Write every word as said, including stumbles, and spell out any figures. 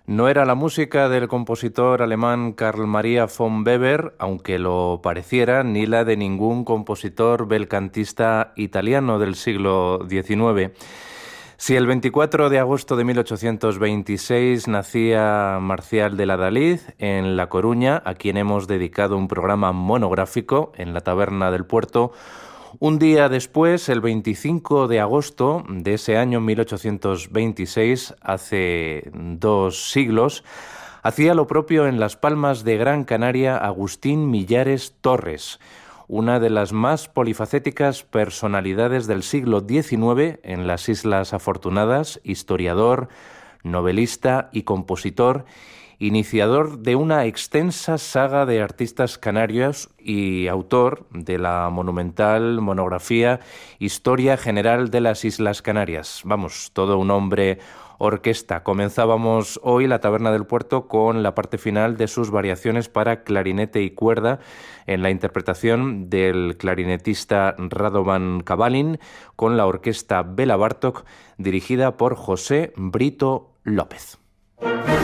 No era la música del compositor alemán Carl Maria von Weber, aunque lo pareciera, ni la de ningún compositor belcantista italiano del siglo diecinueve. Si el veinticuatro de agosto de mil ochocientos veintiséis nacía Marcial de Ladalid en La Coruña, a quien hemos dedicado un programa monográfico en la Taberna del Puerto, un día después, el veinticinco de agosto de ese año mil ochocientos veintiséis, hace dos siglos, hacía lo propio en Las Palmas de Gran Canaria Agustín Millares Torres, una de las más polifacéticas personalidades del siglo diecinueve en las Islas Afortunadas, historiador, novelista y compositor, iniciador de una extensa saga de artistas canarios y autor de la monumental monografía Historia General de las Islas Canarias. Vamos, todo un hombre orquesta. Comenzábamos hoy la Taberna del Puerto con la parte final de sus variaciones para clarinete y cuerda en la interpretación del clarinetista Radovan Kabalin con la orquesta Bela Bartók dirigida por José Brito López.